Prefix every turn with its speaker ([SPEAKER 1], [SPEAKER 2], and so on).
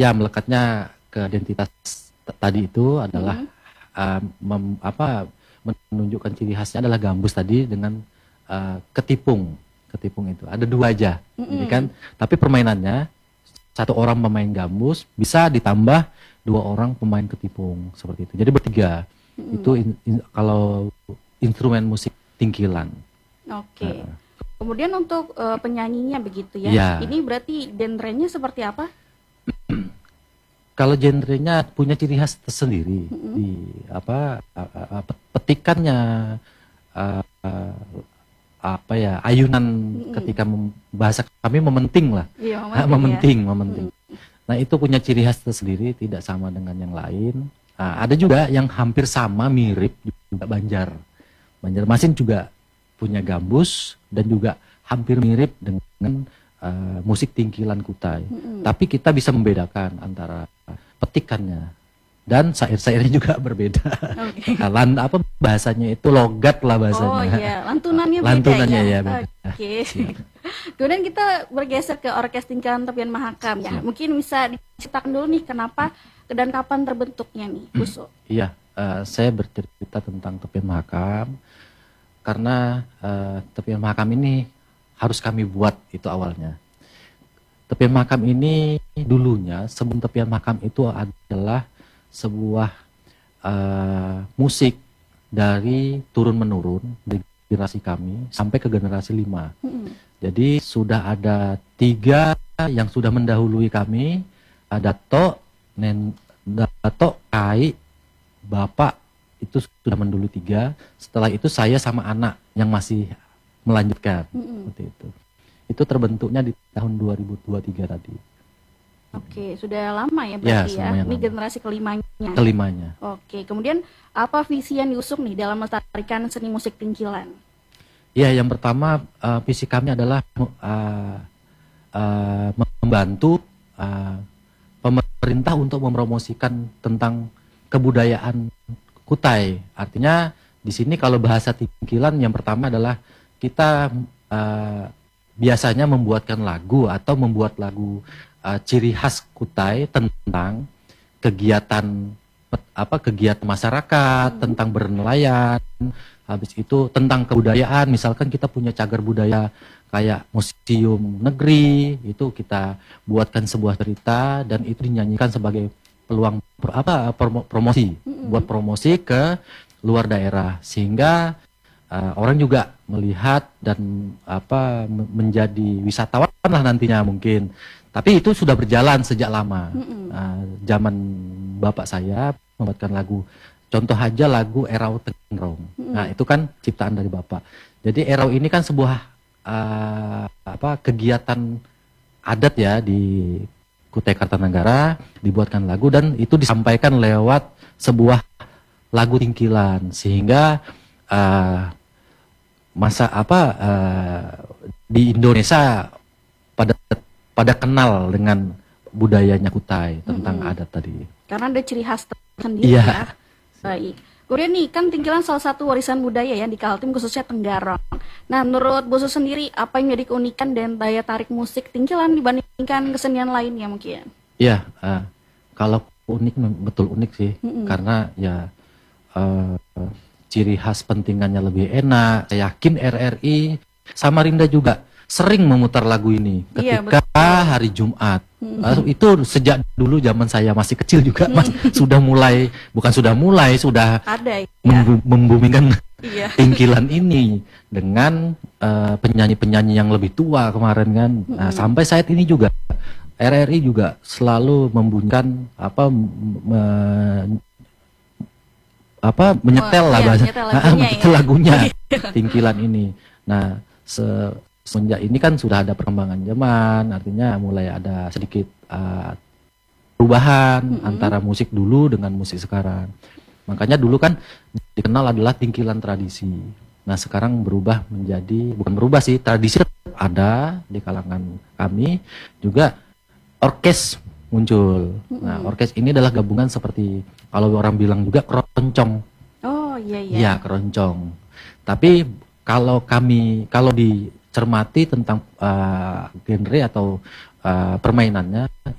[SPEAKER 1] Ya, melekatnya ke identitas tadi itu adalah menunjukkan ciri khasnya adalah gambus tadi dengan ketipung. Ketipung itu ada dua aja, jadi kan. Tapi permainannya satu orang pemain gambus bisa ditambah dua orang pemain ketipung seperti itu. Jadi bertiga. Itu kalau instrumen musik tingkilan.
[SPEAKER 2] Oke. Kemudian untuk penyanyinya begitu ya.
[SPEAKER 1] Ya.
[SPEAKER 2] Ini berarti genrenya seperti apa?
[SPEAKER 1] Kalau genrenya punya ciri khas tersendiri di petikannya, ayunan ketika bahasa kami mementing lah.
[SPEAKER 2] Iya,
[SPEAKER 1] mementing. Nah, itu punya ciri khas tersendiri, tidak sama dengan yang lain. Ada juga yang hampir sama, mirip juga Banjarmasin juga punya gambus dan juga hampir mirip dengan musik tingkilan Kutai. Tapi kita bisa membedakan antara petikannya dan syair-syairnya juga berbeda.
[SPEAKER 2] Okay.
[SPEAKER 1] Bahasanya itu logat lah bahasanya.
[SPEAKER 2] Oh iya, lantunannya beda
[SPEAKER 1] Lantunannya
[SPEAKER 2] ya.
[SPEAKER 1] Beda.
[SPEAKER 2] Oke. Kemudian kita bergeser ke Orkes Tingkilan Tepian Mahakam ya. Mungkin bisa diceritakan dulu nih kenapa dan kapan terbentuknya nih, Buso?
[SPEAKER 1] Iya, saya bercerita tentang Tepian Mahakam karena Tepian Mahakam ini harus kami buat itu awalnya. Tepian Mahakam ini dulunya sebelum Tepian Mahakam itu adalah sebuah musik dari turun menurun dari generasi kami sampai ke generasi 5. Jadi sudah ada 3 yang sudah mendahului kami, Dato, Kai, Bapak itu sudah mendahului 3. Setelah itu saya sama anak yang masih melanjutkan seperti itu. Itu terbentuknya di tahun 2023 tadi.
[SPEAKER 2] Oke, sudah lama ya berarti ya. Ini generasi kelimanya. Oke, kemudian apa visi yang diusung nih dalam melestarikan seni musik tingkilan?
[SPEAKER 1] Ya, yang pertama visi kami adalah membantu pemerintah untuk mempromosikan tentang kebudayaan Kutai. Artinya di sini kalau bahasa tingkilan yang pertama adalah kita biasanya membuatkan lagu atau membuat lagu ciri khas Kutai tentang kegiatan masyarakat, tentang bernelayan, habis itu tentang kebudayaan. Misalkan kita punya cagar budaya kayak museum negeri, itu kita buatkan sebuah cerita dan itu dinyanyikan sebagai peluang promosi, buat promosi ke luar daerah sehingga orang juga melihat dan menjadi wisatawan lah nantinya mungkin. Tapi itu sudah berjalan sejak lama. Zaman bapak saya membuatkan lagu. Contoh aja lagu Erau Tengrong. Nah, itu kan ciptaan dari bapak. Jadi Erau ini kan sebuah kegiatan adat ya di Kutai Kartanegara, dibuatkan lagu dan itu disampaikan lewat sebuah lagu tingkilan sehingga di Indonesia pada kenal dengan budayanya Kutai tentang adat tadi.
[SPEAKER 2] Karena ada ciri khas tersendiri ya. Baik. Kemudian nih kan tingkilan salah satu warisan budaya ya di Kaltim khususnya Tenggarong. Nah, menurut Boso sendiri apa yang menjadi keunikan dan daya tarik musik tingkilan dibandingkan kesenian lainnya mungkin?
[SPEAKER 1] Iya, kalau unik betul unik sih karena ya ciri khas pentingannya lebih enak. Saya yakin RRI Samarinda juga sering memutar lagu ini ketika hari Jumat. Itu sejak dulu zaman saya masih kecil juga sudah ada membumingkan tingkilan ini dengan penyanyi-penyanyi yang lebih tua kemarin kan. Nah, sampai saat ini juga RRI juga selalu membunyikan menyetel lah lagunya tingkilan ini. Nah, semenjak ini kan sudah ada perkembangan zaman, artinya mulai ada sedikit perubahan antara musik dulu dengan musik sekarang. Makanya dulu kan dikenal adalah tingkilan tradisi. Nah, sekarang bukan berubah sih, tradisi ada di kalangan kami, juga orkes muncul. Nah, orkes ini adalah gabungan seperti kalau orang bilang juga keroncong.
[SPEAKER 2] Oh iya.
[SPEAKER 1] Iya, keroncong. Tapi kalau dicermati tentang genre atau permainannya